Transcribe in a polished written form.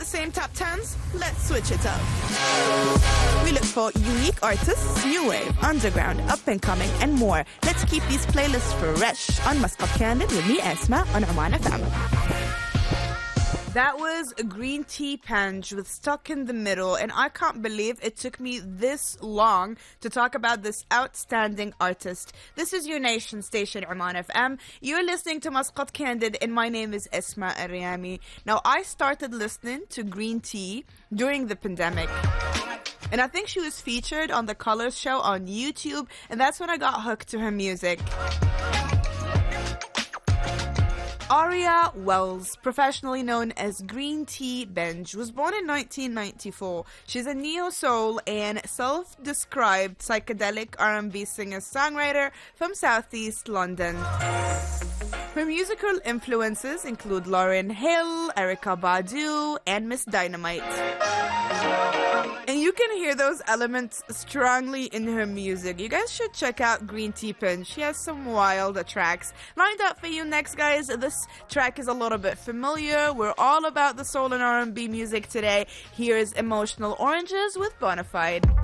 the same top 10s? Let's switch it up. We look for unique artists, new wave, underground, up and coming, and more. Let's keep these playlists fresh on Muscat Candid with me, Esma, on Oman FM. That was Green Tea Penge with Stuck in the Middle, and I can't believe it took me this long to talk about this outstanding artist. This is your nation station, Oman FM. You're listening to Muscat Candid, and my name is Esma Ariami. Now, I started listening to Green Tea during the pandemic. And I think she was featured on the Colors Show on YouTube, and that's when I got hooked to her music. Aria Wells, professionally known as Green Tea Penge, was born in 1994. She's a neo-soul and self-described psychedelic R&B singer-songwriter from Southeast London. Her musical influences include Lauryn Hill, Erykah Badu, and Miss Dynamite. And you can hear those elements strongly in her music. You guys should check out Green Tea Penge. She has some wild tracks lined up for you next, guys. This track is a little bit familiar. We're all about the soul and R&B music today. Here's Emotional Oranges with Bonafide.